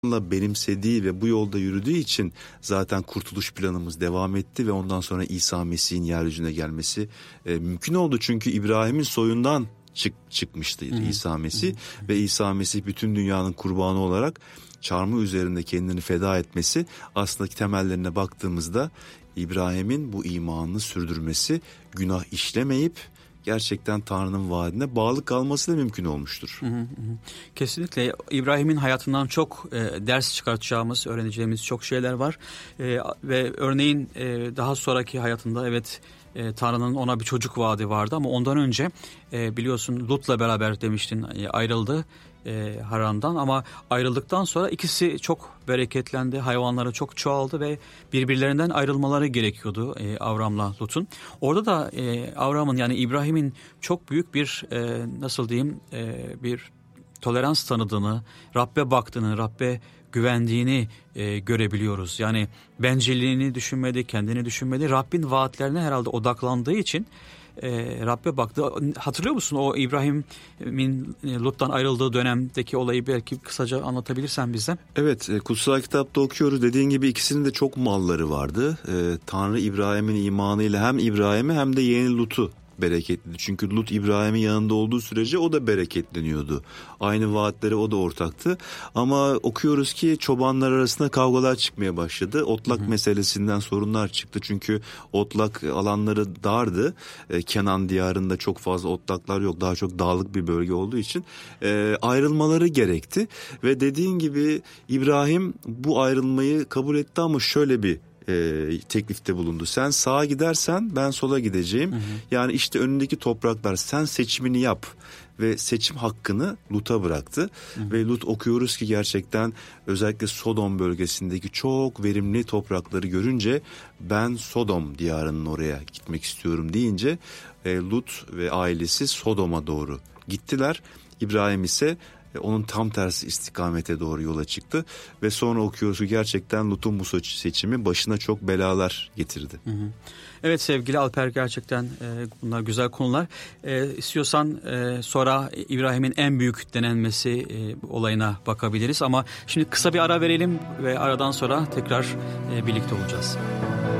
benimsediği ve bu yolda yürüdüğü için zaten kurtuluş planımız devam etti ve ondan sonra İsa Mesih'in yeryüzüne gelmesi mümkün oldu. Çünkü İbrahim'in soyundan çıkmıştı İsa Mesih ve İsa Mesih bütün dünyanın kurbanı olarak çarmıh üzerinde kendini feda etmesi, aslında temellerine baktığımızda İbrahim'in bu imanını sürdürmesi, günah işlemeyip gerçekten Tanrı'nın vaadine bağlı kalması da mümkün olmuştur. Kesinlikle İbrahim'in hayatından çok ders çıkartacağımız, öğreneceğimiz çok şeyler var. Ve örneğin daha sonraki hayatında evet Tanrı'nın ona bir çocuk vaadi vardı ama ondan önce biliyorsun Lut'la beraber demiştin ayrıldı Haran'dan, ama ayrıldıktan sonra ikisi çok bereketlendi, hayvanları çok çoğaldı ve birbirlerinden ayrılmaları gerekiyordu Avram'la Lut'un. Orada da Avram'ın yani İbrahim'in çok büyük bir nasıl diyeyim bir tolerans tanıdığını, Rabbe baktığını, Rabbe güvendiğini görebiliyoruz. Yani bencilliğini düşünmedi, kendini düşünmedi. Rabbin vaatlerine herhalde odaklandığı için Rabbe baktı. Hatırlıyor musun o İbrahim'in Lut'tan ayrıldığı dönemdeki olayı belki kısaca anlatabilirsen bize? Evet, kutsal kitapta okuyoruz. Dediğin gibi ikisinin de çok malları vardı. Tanrı İbrahim'in imanıyla hem İbrahim'i hem de yeğeni Lut'u bereketledi. Çünkü Lut İbrahim'in yanında olduğu sürece o da bereketleniyordu. Aynı vaatlere o da ortaktı. Ama okuyoruz ki çobanlar arasında kavgalar çıkmaya başladı. Otlak meselesinden sorunlar çıktı. Çünkü otlak alanları dardı. Kenan diyarında çok fazla otlaklar yok. Daha çok dağlık bir bölge olduğu için ayrılmaları gerekti. Ve dediğin gibi İbrahim bu ayrılmayı kabul etti ama şöyle bir teklifte bulundu. Sen sağa gidersen ben sola gideceğim. Yani işte önündeki topraklar, sen seçimini yap ve seçim hakkını Lut'a bıraktı. Ve Lut okuyoruz ki gerçekten özellikle Sodom bölgesindeki çok verimli toprakları görünce ben Sodom diyarının oraya gitmek istiyorum deyince Lut ve ailesi Sodom'a doğru gittiler. İbrahim ise onun tam tersi istikamete doğru yola çıktı ve sonra okuyoruz ki gerçekten Lut'un bu seçimi başına çok belalar getirdi. Evet sevgili Alper, gerçekten bunlar güzel konular. İstiyorsan sonra İbrahim'in en büyük denenmesi olayına bakabiliriz ama şimdi kısa bir ara verelim ve aradan sonra tekrar birlikte olacağız.